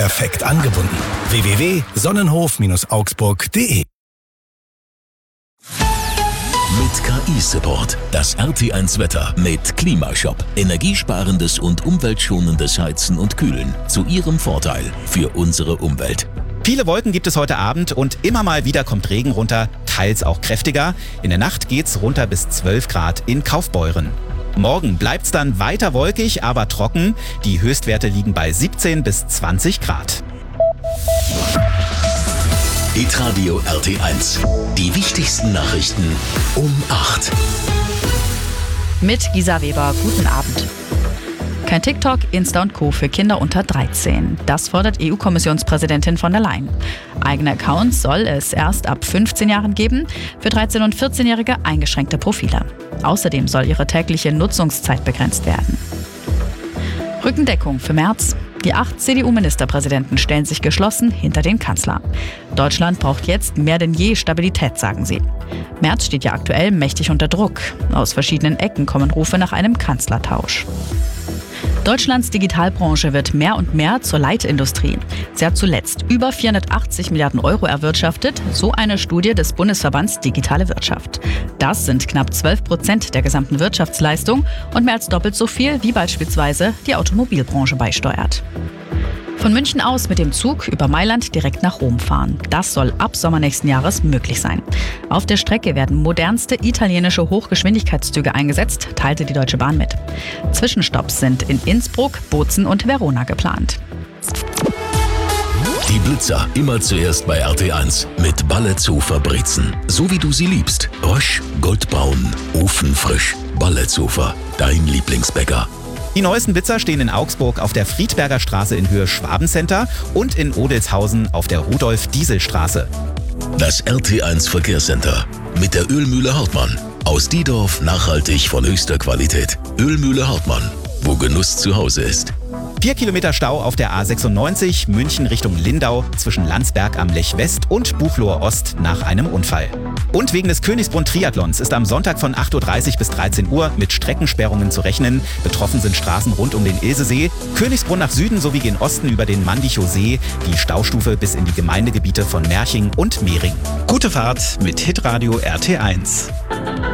perfekt angebunden. www.sonnenhof-augsburg.de. Mit KI-Support. Das RT1 Wetter mit Klimashop. Energiesparendes und umweltschonendes Heizen und Kühlen. Zu Ihrem Vorteil für unsere Umwelt. Viele Wolken gibt es heute Abend und immer mal wieder kommt Regen runter, teils auch kräftiger. In der Nacht geht's runter bis 12 Grad in Kaufbeuren. Morgen bleibt's dann weiter wolkig, aber trocken. Die Höchstwerte liegen bei 17 bis 20 Grad. Hitradio RT1. Die wichtigsten Nachrichten um 8. Mit Gisa Weber, guten Abend. Kein TikTok, Insta und Co. für Kinder unter 13. Das fordert EU-Kommissionspräsidentin von der Leyen. Eigene Accounts soll es erst ab 15 Jahren geben, für 13- und 14-Jährige eingeschränkte Profile. Außerdem soll ihre tägliche Nutzungszeit begrenzt werden. Rückendeckung für Merz. Die 8 CDU-Ministerpräsidenten stellen sich geschlossen hinter den Kanzler. Deutschland braucht jetzt mehr denn je Stabilität, sagen sie. Merz steht ja aktuell mächtig unter Druck. Aus verschiedenen Ecken kommen Rufe nach einem Kanzlertausch. Deutschlands Digitalbranche wird mehr und mehr zur Leitindustrie. Sie hat zuletzt über 480 Milliarden Euro erwirtschaftet, so eine Studie des Bundesverbands Digitale Wirtschaft. Das sind knapp 12% der gesamten Wirtschaftsleistung und mehr als doppelt so viel, wie beispielsweise die Automobilbranche beisteuert. Von München aus mit dem Zug über Mailand direkt nach Rom fahren. Das soll ab Sommer nächsten Jahres möglich sein. Auf der Strecke werden modernste italienische Hochgeschwindigkeitszüge eingesetzt, teilte die Deutsche Bahn mit. Zwischenstopps sind in Innsbruck, Bozen und Verona geplant. Die Blitzer immer zuerst bei RT1 mit Balletzofer Brezen. So wie du sie liebst. Rösch, goldbraun, ofenfrisch. Balletzofer, dein Lieblingsbäcker. Die neuesten Blitzer stehen in Augsburg auf der Friedberger Straße in Höhe Schwabencenter und in Odelshausen auf der Rudolf-Diesel-Straße. Das RT1 Verkehrscenter mit der Ölmühle Hartmann. Aus Diedorf nachhaltig von höchster Qualität. Ölmühle Hartmann, wo Genuss zu Hause ist. 4 Kilometer Stau auf der A96 München Richtung Lindau zwischen Landsberg am Lech West und Buchloe Ost nach einem Unfall. Und wegen des Königsbrunn-Triathlons ist am Sonntag von 8.30 Uhr bis 13 Uhr mit Streckensperrungen zu rechnen. Betroffen sind Straßen rund um den Ilsesee, Königsbrunn nach Süden sowie gen Osten über den Mandichow See, die Staustufe bis in die Gemeindegebiete von Merching und Mehring. Gute Fahrt mit Hitradio RT1.